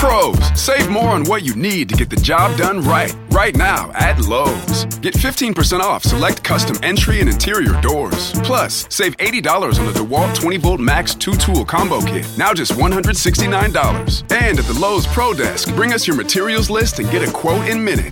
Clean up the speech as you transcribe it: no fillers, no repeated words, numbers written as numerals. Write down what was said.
Pros, save more on what you need to get the job done right. Right now at Lowe's. Get 15% off select custom entry and interior doors. Plus, save $80 on the DeWalt 20-volt Max 2-tool combo kit. Now just $169. And at the Lowe's Pro Desk, bring us your materials list and get a quote in minutes.